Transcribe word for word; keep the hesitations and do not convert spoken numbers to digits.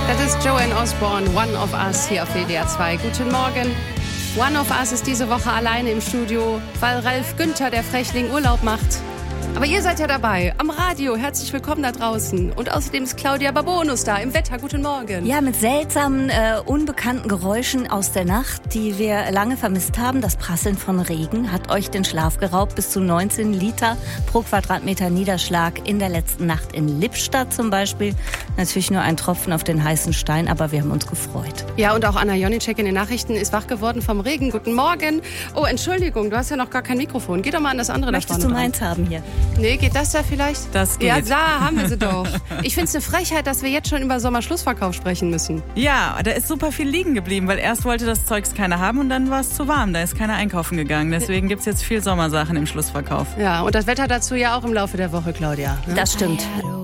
Das ist Joanne Osborne, One of Us hier auf W D R zwei. Guten Morgen. One of Us ist diese Woche alleine im Studio, weil Ralf Günther, der Frechling, Urlaub macht. Aber ihr seid ja dabei, am Radio. Herzlich willkommen da draußen. Und außerdem ist Claudia Babonus da, im Wetter. Guten Morgen. Ja, mit seltsamen, äh, unbekannten Geräuschen aus der Nacht, die wir lange vermisst haben. Das Prasseln von Regen hat euch den Schlaf geraubt. Bis zu neunzehn Liter pro Quadratmeter Niederschlag in der letzten Nacht in Lippstadt zum Beispiel. Natürlich nur ein Tropfen auf den heißen Stein, aber wir haben uns gefreut. Ja, und auch Anna Jonicek in den Nachrichten ist wach geworden vom Regen. Guten Morgen. Oh, Entschuldigung, du hast ja noch gar kein Mikrofon. Geh doch mal an das andere da vorne. Möchtest du meins haben hier? Nee, geht das da vielleicht? Das geht. Ja, da haben wir sie doch. Ich finde es eine Frechheit, dass wir jetzt schon über Sommerschlussverkauf sprechen müssen. Ja, da ist super viel liegen geblieben, weil erst wollte das Zeugs keiner haben und dann war es zu warm. Da ist keiner einkaufen gegangen. Deswegen gibt es jetzt viel Sommersachen im Schlussverkauf. Ja, und das Wetter dazu ja auch im Laufe der Woche, Claudia. Ne? Das stimmt.